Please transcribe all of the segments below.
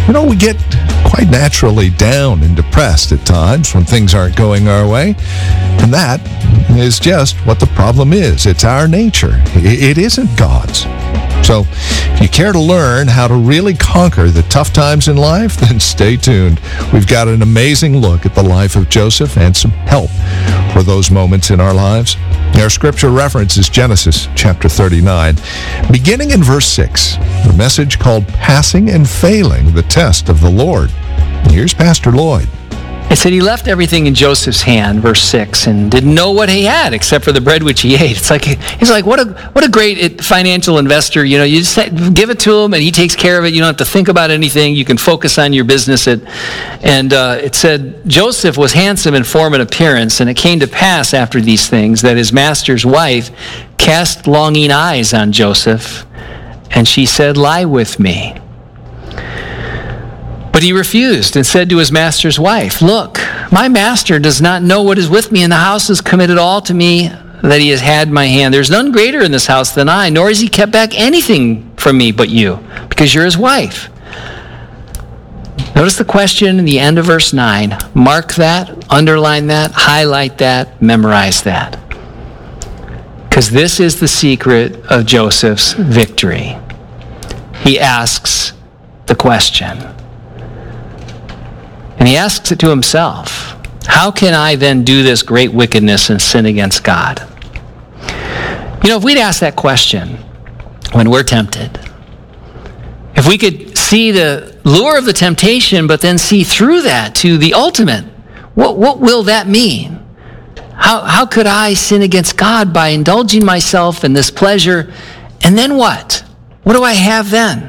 We get quite naturally down and depressed at times when things aren't going our way. And that is just what the problem is. It's our nature. It isn't God's. So if you care to learn how to really conquer the tough times in life, then stay tuned. We've got an amazing look at the life of Joseph and some help for those moments in our lives. Our scripture reference is Genesis chapter 39, beginning in verse 6, the message called Passing and Failing the Test of the Lord. Here's Pastor Lloyd. It said he left everything in Joseph's hand, verse 6, and didn't know what he had except for the bread which he ate. He's like, what a great financial investor. You just give it to him and he takes care of it. You don't have to think about anything. You can focus on your business. It said Joseph was handsome in form and appearance, and it came to pass after these things that his master's wife cast longing eyes on Joseph, and she said, "Lie with me." But he refused and said to his master's wife, "Look, my master does not know what is with me, and the house has committed all to me that he has had in my hand. There's none greater in this house than I, nor has he kept back anything from me but you, because you're his wife." Notice the question in the end of verse 9. Mark that, underline that, highlight that, memorize that. Because this is the secret of Joseph's victory. He asks the question. And he asks it to himself. How can I then do this great wickedness and sin against God? If we'd ask that question when we're tempted, if we could see the lure of the temptation, but then see through that to the ultimate, what will that mean? How could I sin against God by indulging myself in this pleasure? And then what? What do I have then?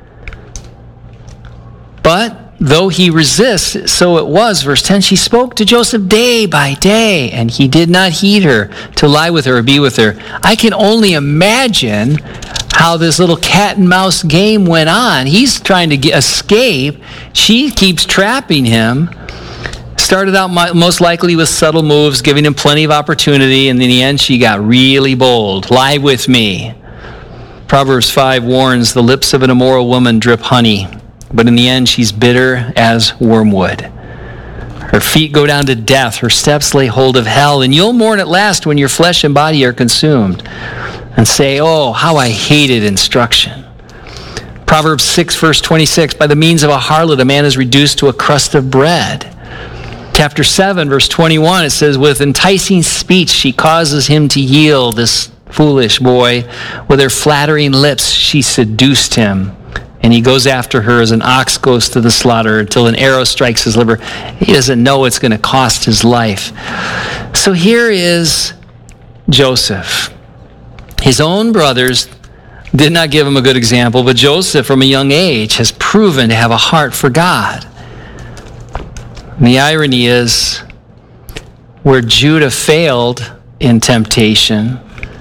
But though he resists, so it was, verse 10, she spoke to Joseph day by day, and he did not heed her to lie with her or be with her. I can only imagine how this little cat and mouse game went on. He's trying to escape. She keeps trapping him. Started out most likely with subtle moves, giving him plenty of opportunity, and in the end she got really bold. Lie with me. Proverbs 5 warns, the lips of an immoral woman drip honey, but in the end, she's bitter as wormwood. Her feet go down to death. Her steps lay hold of hell. And you'll mourn at last when your flesh and body are consumed and say, "Oh, how I hated instruction." Proverbs 6, verse 26, by the means of a harlot, a man is reduced to a crust of bread. Chapter 7, verse 21, it says, with enticing speech, she causes him to yield, this foolish boy. With her flattering lips, she seduced him. And he goes after her as an ox goes to the slaughter until an arrow strikes his liver. He doesn't know it's going to cost his life. So here is Joseph. His own brothers did not give him a good example, but Joseph from a young age has proven to have a heart for God. And the irony is, where Judah failed in temptation,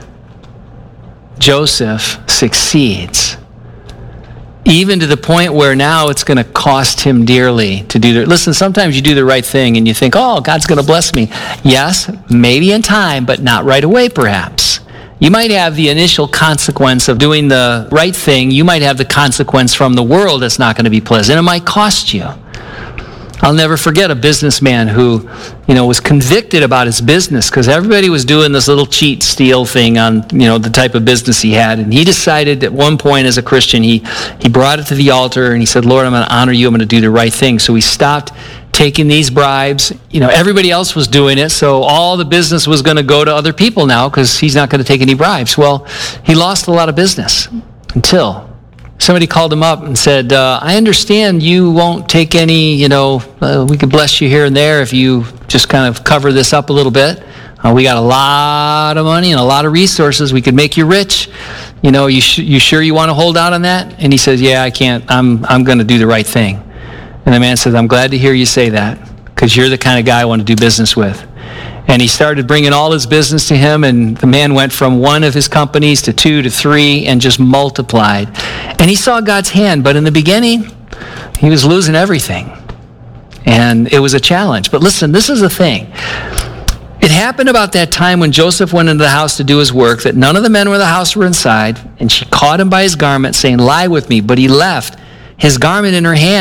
Joseph succeeds. Even to the point where now it's going to cost him dearly to do that. Listen, sometimes you do the right thing and you think, oh, God's going to bless me. Yes, maybe in time, but not right away perhaps. You might have the initial consequence of doing the right thing. You might have the consequence from the world that's not going to be pleasant. It might cost you. I'll never forget a businessman who, was convicted about his business because everybody was doing this little cheat, steal thing on, the type of business he had. And he decided at one point as a Christian, he brought it to the altar and he said, Lord, I'm going to honor you. I'm going to do the right thing. So he stopped taking these bribes. Everybody else was doing it. So all the business was going to go to other people now because he's not going to take any bribes. Well, he lost a lot of business until somebody called him up and said, I understand you won't take any, we could bless you here and there if you just kind of cover this up a little bit. We got a lot of money and a lot of resources. We could make you rich. You sure you want to hold out on that? And he says, yeah, I can't. I'm going to do the right thing. And the man says, I'm glad to hear you say that because you're the kind of guy I want to do business with. And he started bringing all his business to him, and the man went from one of his companies to 2 to 3 and just multiplied. And he saw God's hand, but in the beginning, he was losing everything. And it was a challenge. But listen, this is the thing. It happened about that time when Joseph went into the house to do his work, that none of the men in the house were inside, and she caught him by his garment, saying, lie with me. But he left his garment in her hand.